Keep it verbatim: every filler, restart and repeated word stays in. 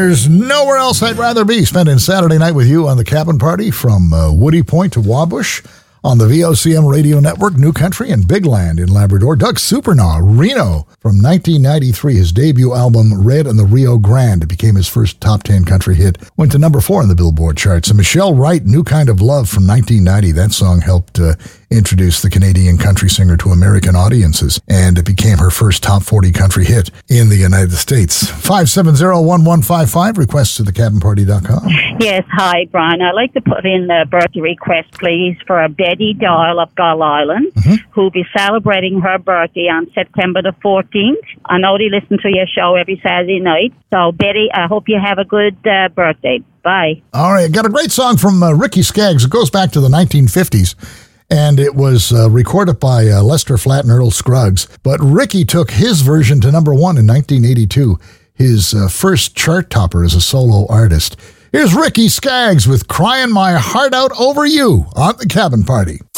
There's nowhere else I'd rather be spending Saturday night with you on the Cabin Party from uh, Woody Point to Wabush on the V O C M Radio Network, New Country, and Big Land in Labrador. Doug Supernaw, Reno, from nineteen ninety-three. His debut album, Red and the Rio Grande, became his first top ten country hit. Went to number four on the Billboard charts. And Michelle Wright, New Kind of Love, from nineteen ninety. That song helped uh, introduce the Canadian country singer to American audiences, and it became her first top forty country hit in the United States. five seven zero, one one five five, requests to the cabin party dot com. Yes, hi, Brian. I'd like to put in the birthday request, please, for a Betty Dial of Gull Island, mm-hmm. who'll be celebrating her birthday on September the fourteenth. I know they listen to your show every Saturday night. So, Betty, I hope you have a good uh, birthday. Bye. All right, got a great song from uh, Ricky Skaggs. It goes back to the nineteen fifties. And it was uh, recorded by uh, Lester Flatt and Earl Scruggs. But Ricky took his version to number one in nineteen eighty-two, his uh, first chart topper as a solo artist. Here's Ricky Skaggs with Crying My Heart Out Over You on the Cabin Party.